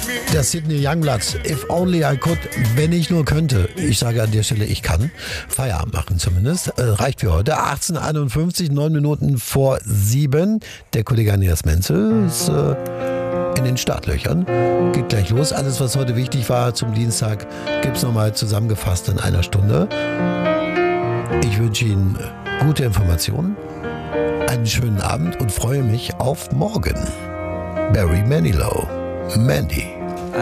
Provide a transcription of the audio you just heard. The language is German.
Der Sidney Youngblood, If Only I Could, wenn ich nur könnte. Ich sage an der Stelle, ich kann. Feierabend machen zumindest. Reicht für heute. 18:51, 9 Minuten vor 7. Der Kollege Andreas Menzel ist in den Startlöchern. Geht gleich los. Alles, was heute wichtig war zum Dienstag, gibt es nochmal zusammengefasst in einer Stunde. Ich wünsche Ihnen gute Informationen, einen schönen Abend und freue mich auf morgen. Barry Manilow. Mandy.